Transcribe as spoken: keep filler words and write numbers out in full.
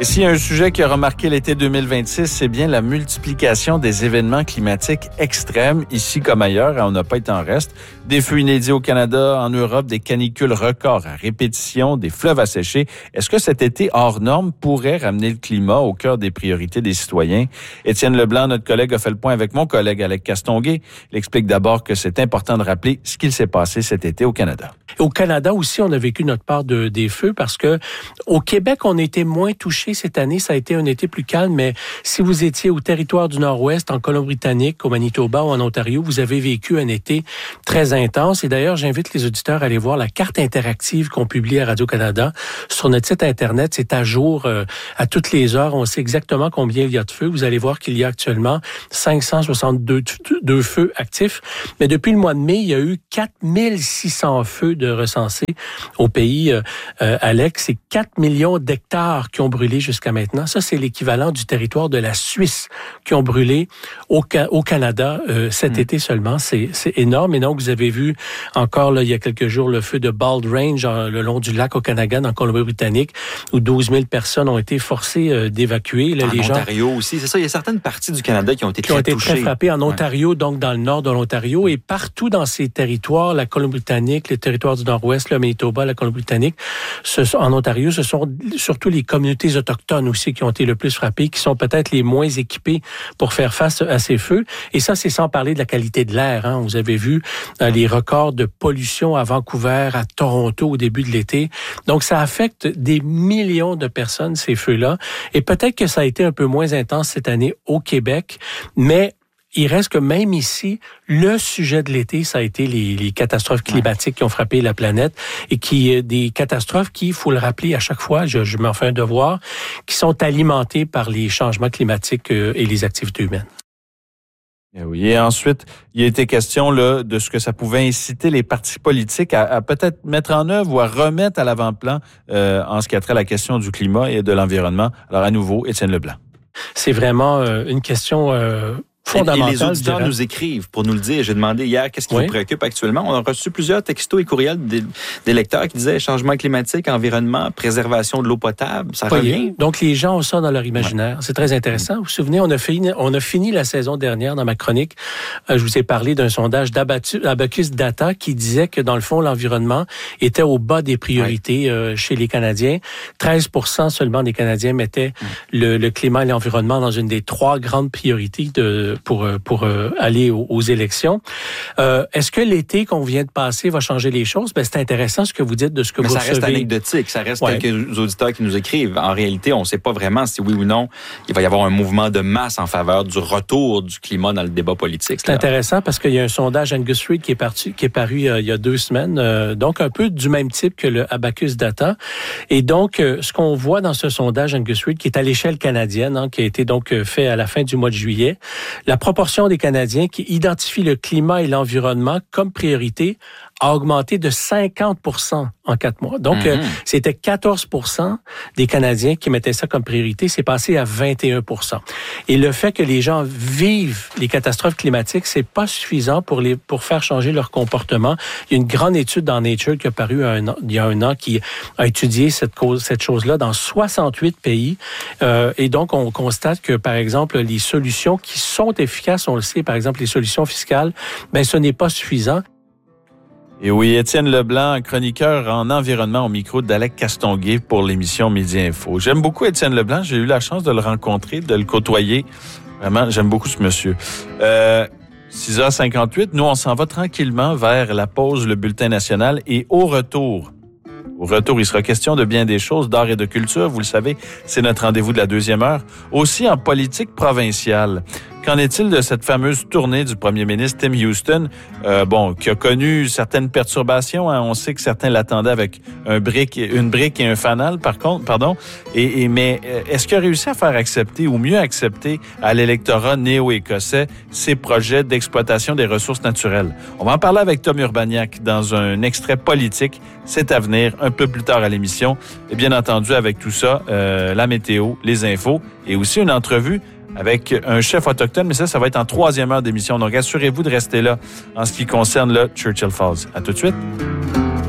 Et s'il y a un sujet qui a remarqué l'été deux mille vingt-six, c'est bien la multiplication des événements climatiques extrêmes, ici comme ailleurs, et on n'a pas été en reste. Des feux inédits au Canada, en Europe, des canicules records à répétition, des fleuves asséchés. Est-ce que cet été hors norme pourrait ramener le climat au cœur des priorités des citoyens? Étienne Leblanc, notre collègue, a fait le point avec mon collègue Alex Castonguay. Il explique d'abord que c'est important de rappeler ce qu'il s'est passé cet été au Canada. Au Canada aussi, on a vécu notre part de, des feux parce que au Québec, on a été moins touchés cette année. Ça a été un été plus calme, mais si vous étiez au territoire du Nord-Ouest, en Colombie-Britannique, au Manitoba ou en Ontario, vous avez vécu un été très intense. Et d'ailleurs, j'invite les auditeurs à aller voir la carte interactive qu'on publie à Radio-Canada sur notre site Internet. C'est à jour euh, à toutes les heures. On sait exactement combien il y a de feux. Vous allez voir qu'il y a actuellement cinq cent soixante-deux deux feux actifs. Mais depuis le mois de mai, il y a eu quatre mille six cents feux de recensés au pays. Euh, euh, Alex, c'est quatre millions d'hectares qui ont brûlé jusqu'à maintenant. Ça, c'est l'équivalent du territoire de la Suisse qui ont brûlé au, au Canada euh, cet mmh. été seulement. C'est, c'est énorme. Et donc, vous avez vu encore là, il y a quelques jours le feu de Bald Range en, le long du lac Okanagan en Colombie-Britannique où douze mille personnes ont été forcées euh, d'évacuer. Là, en les Ontario gens, aussi, c'est ça. Il y a certaines parties du Canada qui ont été qui très ont été touchées. très frappées en Ontario, ouais. donc dans le nord de l'Ontario et partout dans ces territoires, la Colombie-Britannique, le territoire du Nord-Ouest, le Manitoba, la Colombie-Britannique, ce sont, en Ontario, ce sont surtout les communautés autochtones aussi qui ont été le plus frappées, qui sont peut-être les moins équipées pour faire face à ces feux. Et ça, c'est sans parler de la qualité de l'air. Hein. Vous avez vu euh, les records de pollution à Vancouver, à Toronto au début de l'été. Donc, ça affecte des millions de personnes, ces feux-là. Et peut-être que ça a été un peu moins intense cette année au Québec, mais il reste que même ici, le sujet de l'été, ça a été les, les catastrophes climatiques qui ont frappé la planète et qui des catastrophes qui, il faut le rappeler à chaque fois, je, je m'en fais un devoir, qui sont alimentées par les changements climatiques et les activités humaines. Et oui, et ensuite, il a été question là de ce que ça pouvait inciter les partis politiques à, à peut-être mettre en œuvre ou à remettre à l'avant-plan euh, en ce qui a trait à la question du climat et de l'environnement. Alors à nouveau, Étienne Leblanc. C'est vraiment euh, une question euh, fondamentale. Et les auditeurs nous écrivent pour nous le dire. J'ai demandé hier qu'est-ce qui oui. vous préoccupe actuellement. On a reçu plusieurs textos et courriels des, des lecteurs qui disaient changement climatique, environnement, préservation de l'eau potable. Ça Voyez, revient. Donc les gens ont ça dans leur imaginaire. Ouais. C'est très intéressant. Vous vous souvenez, on a fini, on a fini la saison dernière dans ma chronique. Euh, je vous ai parlé d'un sondage d'Abacus Data qui disait que dans le fond, l'environnement était au bas des priorités ouais. euh, chez les Canadiens. treize pour cent seulement des Canadiens mettaient ouais. le, le climat et l'environnement dans une des trois grandes priorités de pour pour aller aux, aux élections. Euh, est-ce que l'été qu'on vient de passer va changer les choses? Ben, c'est intéressant ce que vous dites de ce que Mais vous ça recevez. reste anecdotique. Ça reste ouais. quelques auditeurs qui nous écrivent. En réalité, on ne sait pas vraiment si oui ou non il va y avoir un mouvement de masse en faveur du retour du climat dans le débat politique. C'est là. Intéressant parce qu'il y a un sondage Angus Reid qui est, parti, qui est paru euh, il y a deux semaines, euh, donc un peu du même type que le Abacus Data. Et donc, euh, ce qu'on voit dans ce sondage Angus Reid, qui est à l'échelle canadienne, hein, qui a été donc fait à la fin du mois de juillet, la proportion des Canadiens qui identifient le climat et l'environnement comme priorité a augmenté de cinquante pour cent en quatre mois. Donc, mm-hmm. euh, c'était quatorze pour cent des Canadiens qui mettaient ça comme priorité. C'est passé à vingt et un pour cent. Et le fait que les gens vivent les catastrophes climatiques, c'est pas suffisant pour les pour faire changer leur comportement. Il y a une grande étude dans Nature qui a paru un an, il y a un an qui a étudié cette cause, cette chose-là dans soixante-huit pays. Euh, et donc, on constate que, par exemple, les solutions qui sont efficaces, on le sait, par exemple, les solutions fiscales, ben, ce n'est pas suffisant. Et oui, Étienne Leblanc, chroniqueur en environnement au micro d'Alex Castonguay pour l'émission Midi Info. J'aime beaucoup Étienne Leblanc. J'ai eu la chance de le rencontrer, de le côtoyer. Vraiment, j'aime beaucoup ce monsieur. Euh, six heures cinquante-huit, nous, on s'en va tranquillement vers la pause, le bulletin national. Et au retour, au retour, il sera question de bien des choses, d'art et de culture. Vous le savez, c'est notre rendez-vous de la deuxième heure. Aussi en politique provinciale. Qu'en est-il de cette fameuse tournée du premier ministre Tim Houston, euh, bon, qui a connu certaines perturbations, hein? On sait que certains l'attendaient avec un brique, une brique et un fanal, par contre, pardon. Et, et mais est-ce qu'il a réussi à faire accepter ou mieux accepter à l'électorat néo-écossais ses projets d'exploitation des ressources naturelles? On va en parler avec Tom Urbaniak dans un extrait politique. C'est à venir un peu plus tard à l'émission. Et bien entendu, avec tout ça, euh, la météo, les infos et aussi une entrevue avec un chef autochtone, mais ça, ça va être en troisième heure d'émission. Donc, assurez-vous de rester là en ce qui concerne le Churchill Falls. À tout de suite.